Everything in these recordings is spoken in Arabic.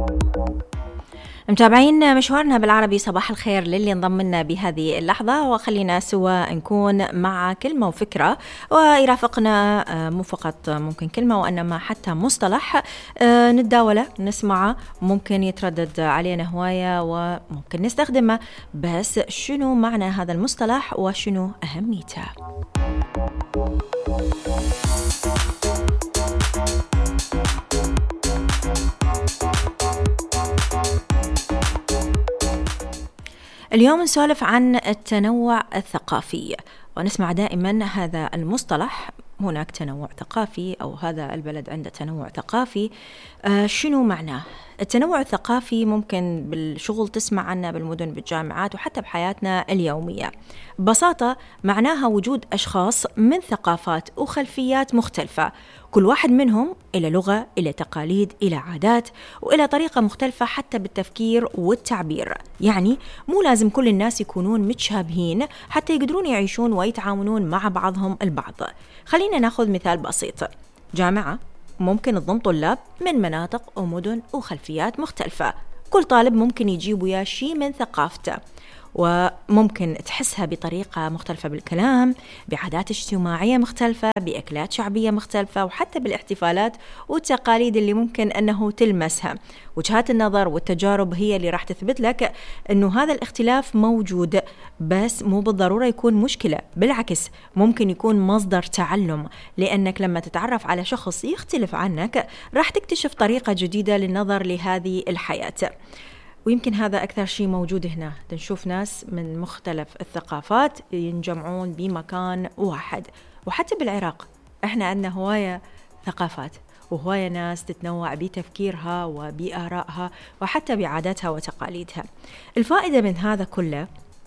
متابعين مشوارنا بالعربي، صباح الخير للي انضم لنا بهذه اللحظة، وخلينا سوا نكون مع كلمة وفكرة ويرافقنا مو فقط ممكن كلمة وإنما حتى مصطلح نتداوله نسمعه، ممكن يتردد علينا هواية وممكن نستخدمه، بس شنو معنى هذا المصطلح وشنو أهميته؟ اليوم نسولف عن التنوع الثقافي، ونسمع دائما هذا المصطلح، هناك تنوع ثقافي أو هذا البلد عنده تنوع ثقافي. شنو معناه؟ التنوع الثقافي ممكن بالشغل تسمع عنه بالمدن بالجامعات وحتى بحياتنا اليومية. ببساطة معناها وجود أشخاص من ثقافات وخلفيات مختلفة، كل واحد منهم إلى لغة، إلى تقاليد، إلى عادات، وإلى طريقة مختلفة حتى بالتفكير والتعبير. يعني مو لازم كل الناس يكونون متشابهين حتى يقدرون يعيشون ويتعاونون مع بعضهم البعض. خلينا ناخذ مثال بسيط. جامعة ممكن تضم طلاب من مناطق ومدن وخلفيات مختلفة، كل طالب ممكن يجيب وياه شيء من ثقافته، وممكن تحسها بطريقة مختلفة بالكلام، بعادات اجتماعية مختلفة، بأكلات شعبية مختلفة، وحتى بالاحتفالات والتقاليد اللي ممكن أنه تلمسها. وجهات النظر والتجارب هي اللي راح تثبت لك أنه هذا الاختلاف موجود، بس مو بالضرورة يكون مشكلة، بالعكس ممكن يكون مصدر تعلم، لأنك لما تتعرف على شخص يختلف عنك راح تكتشف طريقة جديدة للنظر لهذه الحياة. ويمكن هذا أكثر شيء موجود هنا، نشوف ناس من مختلف الثقافات ينجمعون بمكان واحد. وحتى بالعراق احنا عندنا هواية ثقافات وهواية ناس تتنوع بتفكيرها وبآرائها وحتى بعاداتها وتقاليدها. الفائدة من هذا كله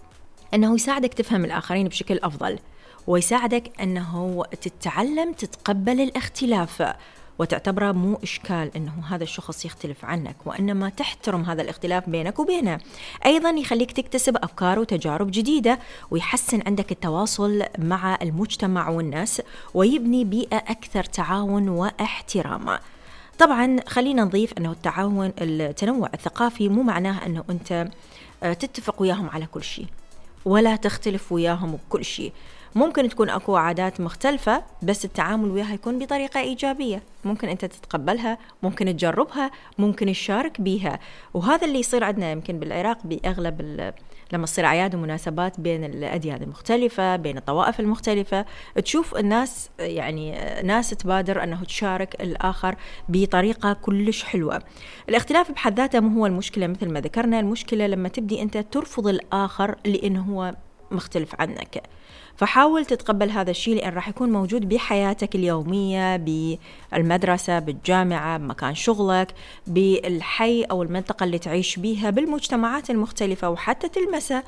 أنه يساعدك تفهم الآخرين بشكل أفضل، ويساعدك أنه تتعلم تتقبل الاختلاف وتعتبره مو إشكال أنه هذا الشخص يختلف عنك، وإنما تحترم هذا الاختلاف بينك وبينه. أيضا يخليك تكتسب أفكار وتجارب جديدة، ويحسن عندك التواصل مع المجتمع والناس، ويبني بيئة أكثر تعاون واحترام. طبعا خلينا نضيف أنه التنوع الثقافي مو معناه أنه أنت تتفق وياهم على كل شيء ولا تختلف وياهم بكل شيء. ممكن تكون أكو عادات مختلفة بس التعامل وياها يكون بطريقة إيجابية، ممكن أنت تتقبلها، ممكن تجربها، ممكن تشارك بيها. وهذا اللي يصير عندنا يمكن بالعراق بأغلب لما تصير أعياد ومناسبات بين الأديان المختلفة، بين الطوائف المختلفة، تشوف الناس يعني ناس تبادر أنه تشارك الآخر بطريقة كلش حلوة. الاختلاف بحد ذاته مو هو المشكلة، مثل ما ذكرنا المشكلة لما تبدي أنت ترفض الآخر لأنه هو مختلف عنك. فحاول تتقبل هذا الشيء، لأن راح يكون موجود بحياتك اليومية، بالمدرسة، بالجامعة، بمكان شغلك، بالحي أو المنطقة اللي تعيش بيها، بالمجتمعات المختلفة، وحتى تلمسه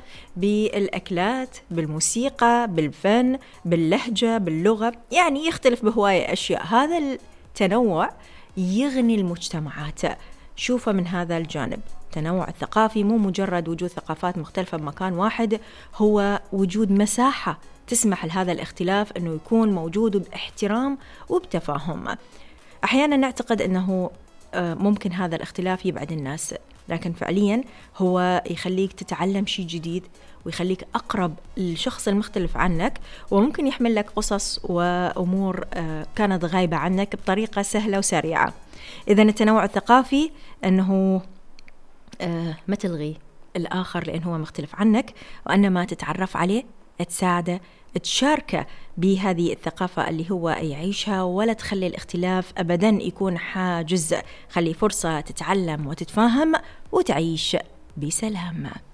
بالأكلات، بالموسيقى، بالفن، باللهجة، باللغة، يعني يختلف بهواية أشياء. هذا التنوع يغني المجتمعات. شوفه من هذا الجانب. التنوع الثقافي مو مجرد وجود ثقافات مختلفة بمكان واحد، هو وجود مساحة تسمح لهذا الاختلاف أنه يكون موجود باحترام وبتفاهم. أحيانا نعتقد أنه ممكن هذا الاختلاف يبعد الناس، لكن فعليا هو يخليك تتعلم شيء جديد، ويخليك أقرب للشخص المختلف عنك، وممكن يحمل لك قصص وأمور كانت غايبة عنك بطريقة سهلة وسريعة. إذن التنوع الثقافي أنه ما تلغي الآخر لأنه هو مختلف عنك، وأنما تتعرف عليه، تساعده، تشاركه بهذه الثقافة اللي هو يعيشها، ولا تخلي الاختلاف أبدا يكون حاجز. خلي فرصة تتعلم وتتفاهم وتعيش بسلام.